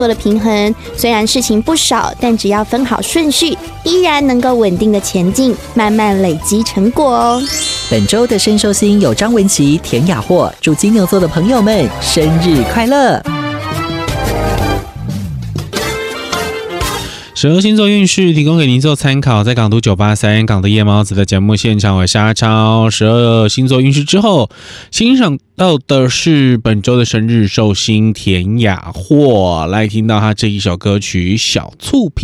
做了平衡，虽然事情不少，但只要分好顺序，依然能够稳定的前进，慢慢累积成果哦。 本周的深寿星有张文琪、田雅霍，祝金牛座的朋友们生日快乐！ 12星座运势提供给您做参考，在港都983港的夜猫子的节目现场，我是阿超。12星座运势之后，欣赏到的是本周的生日寿星田雅霍，来听到他这一首歌曲《小醋瓶》。